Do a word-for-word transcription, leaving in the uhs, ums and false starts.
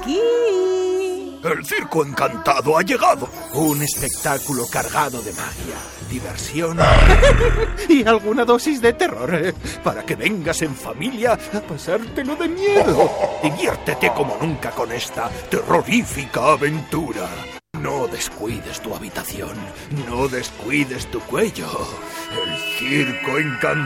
aquí. El Circo Encantado ha llegado. Un espectáculo cargado de magia, diversión y alguna dosis de terror, eh, para que vengas en familia a pasártelo de miedo. Diviértete como nunca con esta terrorífica aventura. No descuides tu habitación, no descuides tu cuello. El Circo Encantado